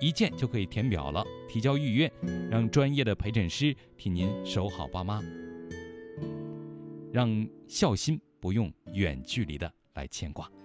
一键就可以填表了，提交预约，让专业的陪诊师替您守好爸妈，让孝心不用远距离的来牵挂。